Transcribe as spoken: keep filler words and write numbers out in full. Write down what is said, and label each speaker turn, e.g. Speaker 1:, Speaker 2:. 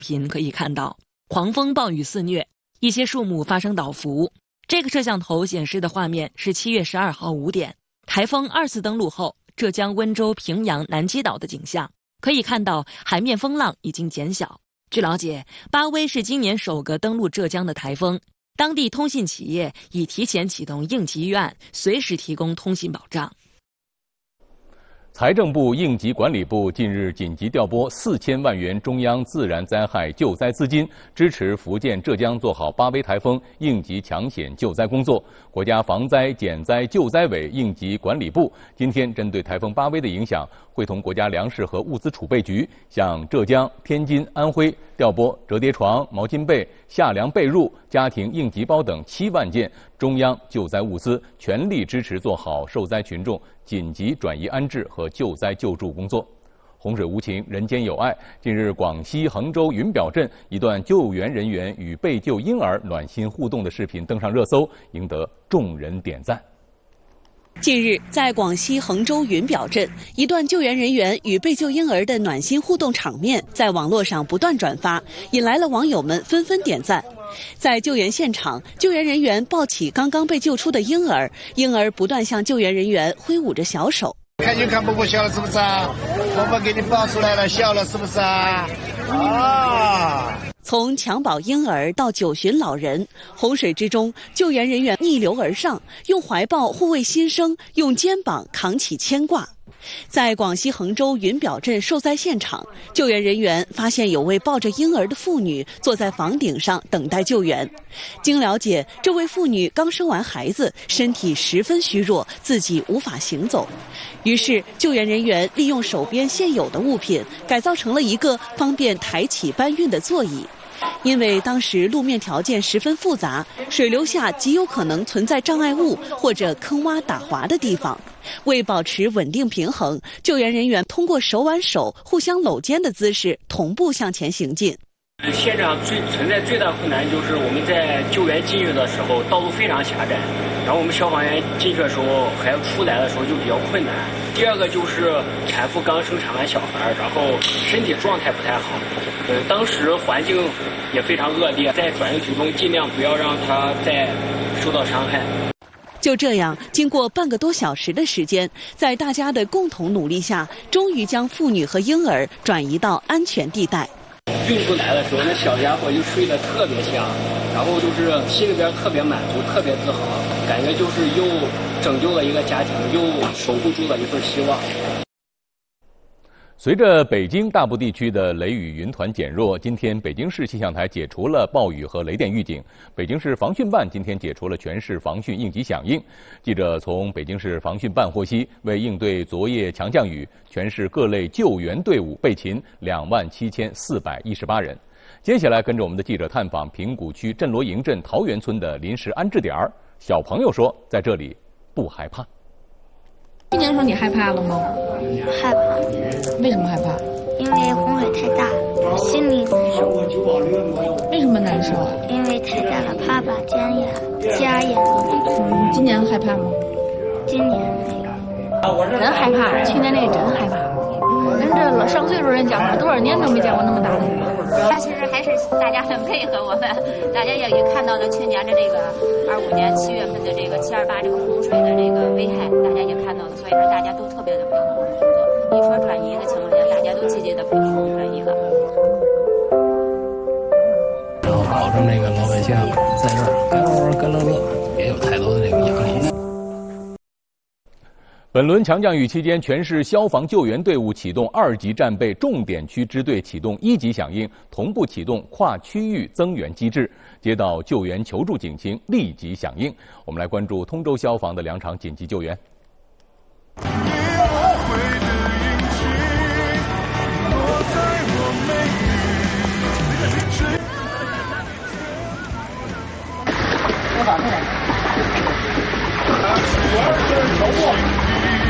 Speaker 1: 频可以看到，狂风暴雨肆虐，一些树木发生倒伏。这个摄像头显示的画面是七月十二号五点，台风二次登陆后，浙江温州、平阳、南极岛的景象。可以看到，海面风浪已经减小。据了解，巴威是今年首个登陆浙江的台风，当地通信企业已提前启动应急预案，随时提供通信保障。
Speaker 2: 财政部应急管理部近日紧急调拨四千万元中央自然灾害救灾资金，支持福建、浙江做好巴威台风应急抢险救灾工作。国家防灾减灾救灾委应急管理部今天针对台风巴威的影响，会同国家粮食和物资储备局向浙江、天津、安徽调拨折叠床、毛巾被、夏凉被褥、家庭应急包等七万件中央救灾物资，全力支持做好受灾群众紧急转移安置和救灾救助工作。洪水无情，人间有爱。近日，广西衡州云表镇一段救援人员与被救婴儿暖心互动的视频登上热搜，赢得众人点赞。
Speaker 3: 近日，在广西衡州云表镇，一段救援人员与被救婴儿的暖心互动场面在网络上不断转发，引来了网友们纷纷点赞。在救援现场，救援人员抱起刚刚被救出的婴儿，婴儿不断向救援人员挥舞着小手。
Speaker 4: 看就看，伯伯笑了是不是啊？伯伯给你抱出来了，笑了是不是啊？啊！
Speaker 3: 从襁褓婴儿到九旬老人，洪水之中，救援人员逆流而上，用怀抱护卫新生，用肩膀扛起牵挂。在广西衡州云表镇受灾现场，救援人员发现有位抱着婴儿的妇女坐在房顶上等待救援。经了解，这位妇女刚生完孩子，身体十分虚弱，自己无法行走。于是，救援人员利用手边现有的物品，改造成了一个方便抬起搬运的座椅。因为当时路面条件十分复杂，水流下极有可能存在障碍物或者坑洼打滑的地方。为保持稳定平衡，救援人员通过手挽手、互相搂肩的姿势同步向前行进。
Speaker 5: 现场最存在最大困难就是我们在救援进去的时候，道路非常狭窄，然后我们消防员进去的时候还要出来的时候就比较困难。第二个就是产妇刚生产完小孩，然后身体状态不太好，呃，当时环境也非常恶劣，在转移途中尽量不要让她再受到伤害。
Speaker 3: 就这样，经过半个多小时的时间，在大家的共同努力下，终于将妇女和婴儿转移到安全地带。
Speaker 5: 运出来的时候，那小家伙就睡得特别香，然后就是心里边特别满足，特别自豪，感觉就是又拯救了一个家庭，又守护住了一份希望。
Speaker 2: 随着北京大部地区的雷雨云团减弱，今天北京市气象台解除了暴雨和雷电预警。北京市防汛办今天解除了全市防汛应急响应。记者从北京市防汛办获悉，为应对昨夜强降雨，全市各类救援队伍备勤两万七千四百一十八人。接下来跟着我们的记者探访平谷区镇罗营镇桃源村的临时安置点儿。小朋友说，在这里不害怕。
Speaker 6: 去年的时候你害怕了吗？
Speaker 7: 害怕。
Speaker 6: 为什么害怕？
Speaker 7: 因为洪水太大，心里难受。
Speaker 6: 为什么难受？
Speaker 7: 因为太大了，怕把家也家也。
Speaker 6: 嗯，今年害怕吗？
Speaker 7: 今年没有。
Speaker 8: 真害怕，去年那真害怕。人这上岁数人讲话，多少年都没见过那么大的雨。
Speaker 9: 他其实还是大家很配合我们，大家也也看到了去年的这个二五年七月份的这个七二八这个洪水的这个危害，大家也看到了，所以说大家都特别的配合我们工作。你说转移的情况下，大家都积极的配合我们转移了。
Speaker 10: 然后保证这个老百姓在这儿该玩玩该乐乐，别有太多的这个压力。
Speaker 2: 本轮强降雨期间，全市消防救援队伍启动二级战备重点区支队启动一级响应，同步启动跨区域增援机制，接到救援求助警情立即响应。我们来关注通州消防的两场紧急救援。